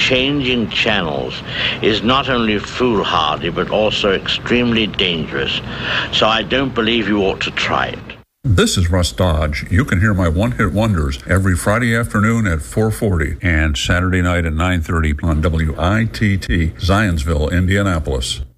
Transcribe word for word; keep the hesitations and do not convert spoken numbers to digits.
changing channels is not only foolhardy but also extremely dangerous. So I don't believe you ought to try it. This is Russ Dodge. You can hear my one-hit wonders every Friday afternoon at four forty and Saturday night at nine thirty on W I T T, Zionsville, Indianapolis.